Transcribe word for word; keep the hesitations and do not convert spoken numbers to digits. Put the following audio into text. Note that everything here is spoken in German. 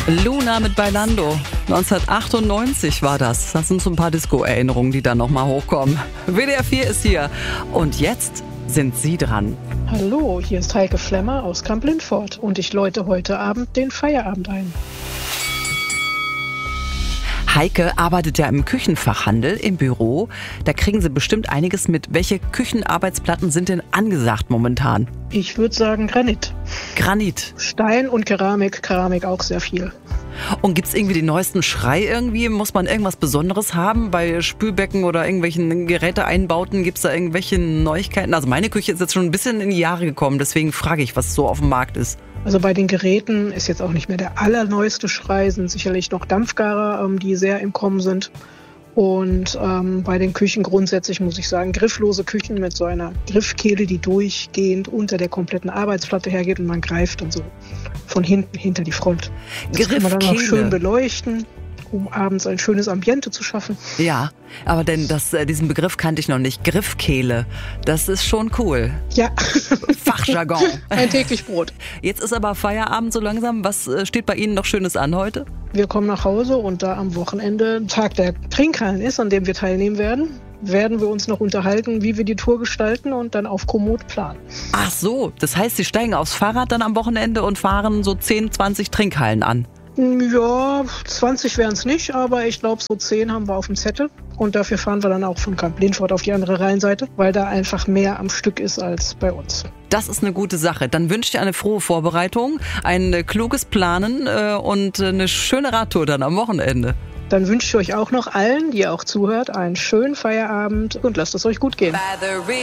Luna mit Bailando. neunzehnhundertachtundneunzig war das. Das sind so ein paar Disco-Erinnerungen, die dann nochmal hochkommen. W D R vier ist hier. Und jetzt sind Sie dran. Hallo, hier ist Heike Flemmer aus Kamp-Lindfort und ich läute heute Abend den Feierabend ein. Heike arbeitet ja im Küchenfachhandel im Büro. Da kriegen Sie bestimmt einiges mit. Welche Küchenarbeitsplatten sind denn angesagt momentan? Ich würde sagen Granit. Granit. Stein und Keramik, Keramik auch sehr viel. Und gibt's irgendwie den neuesten Schrei irgendwie? Muss man irgendwas Besonderes haben? Bei Spülbecken oder irgendwelchen Geräteeinbauten gibt's da irgendwelche Neuigkeiten? Also meine Küche ist jetzt schon ein bisschen in die Jahre gekommen, deswegen frage ich, was so auf dem Markt ist. Also bei den Geräten ist jetzt auch nicht mehr der allerneueste Schrei, sind sicherlich noch Dampfgarer, ähm, die sehr im Kommen sind. Und ähm, bei den Küchen grundsätzlich muss ich sagen, grifflose Küchen mit so einer Griffkehle, die durchgehend unter der kompletten Arbeitsplatte hergeht und man greift dann so von hinten hinter die Front. Das kann man dann auch schön beleuchten, um abends ein schönes Ambiente zu schaffen. Ja, aber denn das, äh, diesen Begriff kannte ich noch nicht. Griffkehle, das ist schon cool. Ja. Fachjargon. Ein täglich Brot. Jetzt ist aber Feierabend so langsam. Was äh, steht bei Ihnen noch Schönes an heute? Wir kommen nach Hause und da am Wochenende Tag der Trinkhallen ist, an dem wir teilnehmen werden, werden wir uns noch unterhalten, wie wir die Tour gestalten und dann auf Komoot planen. Ach so, das heißt, Sie steigen aufs Fahrrad dann am Wochenende und fahren so zehn, zwanzig Trinkhallen an? Ja, zwanzig wären es nicht, aber ich glaube, so zehn haben wir auf dem Zettel. Und dafür fahren wir dann auch von Kamp-Lindfort auf die andere Rheinseite, weil da einfach mehr am Stück ist als bei uns. Das ist eine gute Sache. Dann wünsche ich dir eine frohe Vorbereitung, ein kluges Planen äh, und eine schöne Radtour dann am Wochenende. Dann wünsche ich euch auch noch allen, die ihr auch zuhört, einen schönen Feierabend und lasst es euch gut gehen.